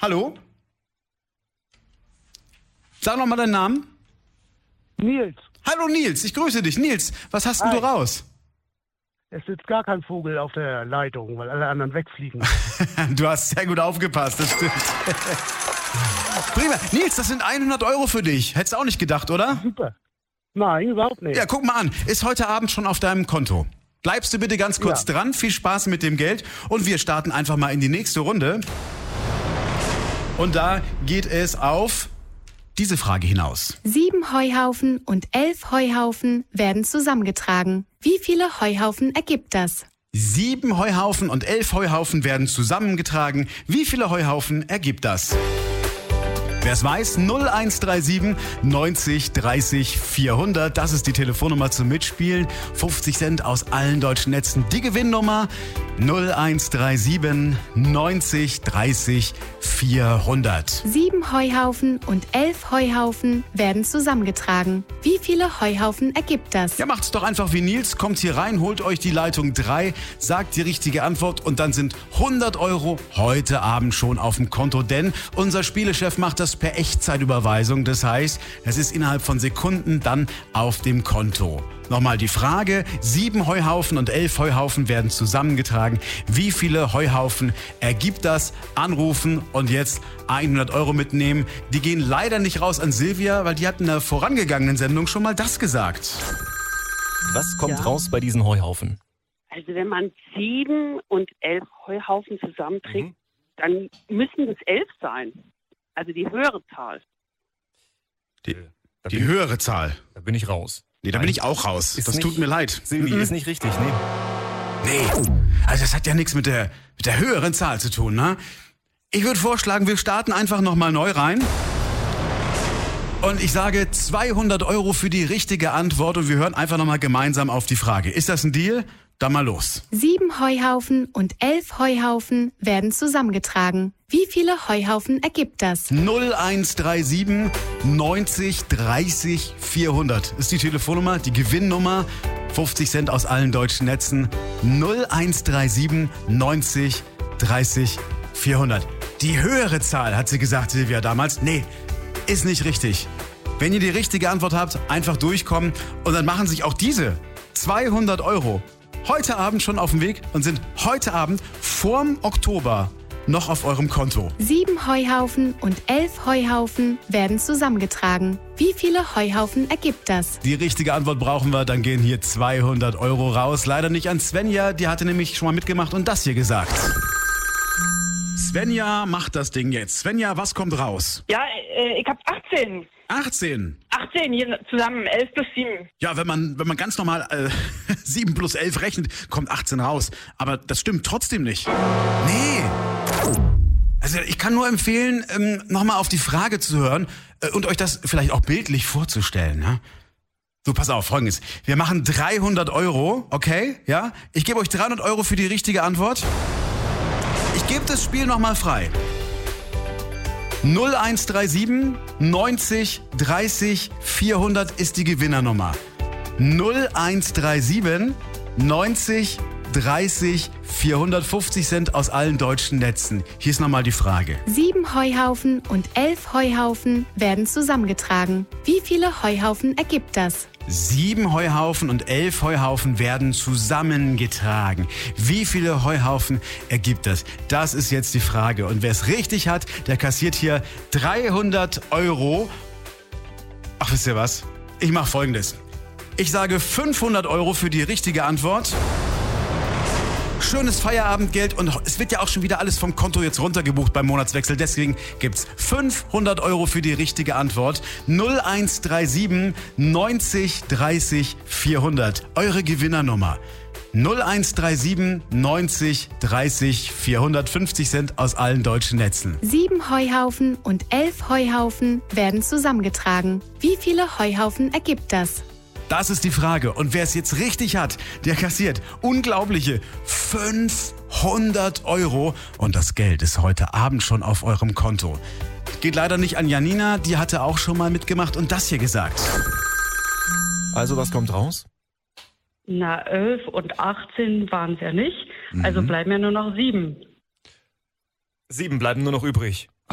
Hallo? Sag noch mal deinen Namen. Nils, Hallo Nils, ich grüße dich. Nils, was hast denn du raus? es sitzt gar kein Vogel auf der Leitung, weil alle anderen wegfliegen. Du hast sehr gut aufgepasst, das stimmt. Prima. Nils, das sind 100 Euro für dich. Hättest du auch nicht gedacht, oder? Super. Nein, überhaupt nicht. Ja, guck mal an. Ist heute Abend schon auf deinem Konto. Bleibst du bitte ganz kurz dran. Viel Spaß mit dem Geld. Und wir starten einfach mal in die nächste Runde. Und da geht es auf diese Frage hinaus. 7 Heuhaufen und 11 Heuhaufen werden zusammengetragen. Wie viele Heuhaufen ergibt das? 7 Heuhaufen und 11 Heuhaufen werden zusammengetragen. Wie viele Heuhaufen ergibt das? Wer es weiß, 0137 90 30 400. Das ist die Telefonnummer zum Mitspielen. 50 Cent aus allen deutschen Netzen. Die Gewinnnummer 0137 90 30 400. 7 Heuhaufen und 11 Heuhaufen werden zusammengetragen. Wie viele Heuhaufen ergibt das? Ja, macht's doch einfach wie Nils. Kommt hier rein, holt euch die Leitung 3, sagt die richtige Antwort und dann sind 100 Euro heute Abend schon auf dem Konto. Denn unser Spielechef macht das per Echtzeitüberweisung. Das heißt, es ist innerhalb von Sekunden dann auf dem Konto. Nochmal die Frage, 7 Heuhaufen und 11 Heuhaufen werden zusammengetragen. Wie viele Heuhaufen ergibt das? Anrufen und jetzt 100 Euro mitnehmen. Die gehen leider nicht raus an Silvia, weil die hat in der vorangegangenen Sendung schon mal das gesagt. Was kommt raus bei diesen Heuhaufen? Also wenn man 7 und 11 Heuhaufen zusammenträgt, dann müssen es 11 sein. Also die höhere Zahl. Die höhere Zahl. Da bin ich raus. Nee, da bin ich auch raus. Das tut mir leid. Silvi, ist nicht richtig, Nee, also das hat ja nichts mit der höheren Zahl zu tun, ne? Ich würde vorschlagen, wir starten einfach nochmal neu rein. Und ich sage 200 Euro für die richtige Antwort und wir hören einfach nochmal gemeinsam auf die Frage. Ist das ein Deal? Dann mal los. 7 Heuhaufen und 11 Heuhaufen werden zusammengetragen. Wie viele Heuhaufen ergibt das? 0137 90 30 400 ist die Telefonnummer, die Gewinnnummer. 50 Cent aus allen deutschen Netzen. 0137 90 30 400. Die höhere Zahl, hat sie gesagt, Silvia damals. Nee, ist nicht richtig. Wenn ihr die richtige Antwort habt, einfach durchkommen und dann machen sich auch diese 200 Euro heute Abend schon auf dem Weg und sind heute Abend vorm Oktober noch auf eurem Konto. 7 Heuhaufen und 11 Heuhaufen werden zusammengetragen. Wie viele Heuhaufen ergibt das? Die richtige Antwort brauchen wir, dann gehen hier 200 Euro raus. Leider nicht an Svenja, die hatte nämlich schon mal mitgemacht und das hier gesagt. Svenja macht das Ding jetzt. Svenja, was kommt raus? Ja, ich hab 18. 18. 18 hier zusammen, 11 plus 7. Ja, wenn man ganz normal 7 plus 11 rechnet, kommt 18 raus. Aber das stimmt trotzdem nicht. Nee. Also ich kann nur empfehlen, nochmal auf die Frage zu hören und euch das vielleicht auch bildlich vorzustellen. Ja? So, pass auf, Folgendes. Wir machen 300 Euro, okay? Ja? Ich gebe euch 300 Euro für die richtige Antwort. Ich gebe das Spiel nochmal frei. 0137 90 30 400 ist die Gewinnernummer. 0137 90 30 450 Cent aus allen deutschen Netzen. Hier ist nochmal die Frage. 7 Heuhaufen und 11 Heuhaufen werden zusammengetragen. Wie viele Heuhaufen ergibt das? 7 Heuhaufen und 11 Heuhaufen werden zusammengetragen. Wie viele Heuhaufen ergibt das? Das ist jetzt die Frage. Und wer es richtig hat, der kassiert hier 300 Euro. Ach, wisst ihr was? Ich mache Folgendes. Ich sage 500 Euro für die richtige Antwort. Schönes Feierabendgeld und es wird ja auch schon wieder alles vom Konto jetzt runtergebucht beim Monatswechsel. Deswegen gibt's 500 Euro für die richtige Antwort. 0137 90 30 400. Eure Gewinnernummer. 0137 90 30 450 Cent aus allen deutschen Netzen. 7 Heuhaufen und 11 Heuhaufen werden zusammengetragen. Wie viele Heuhaufen ergibt das? Das ist die Frage. Und wer es jetzt richtig hat, der kassiert unglaubliche 500 Euro. Und das Geld ist heute Abend schon auf eurem Konto. Geht leider nicht an Janina, die hatte auch schon mal mitgemacht und das hier gesagt. Also was kommt raus? Na, 11 und 18 waren es ja nicht. Also bleiben ja nur noch 7. 7 bleiben nur noch übrig.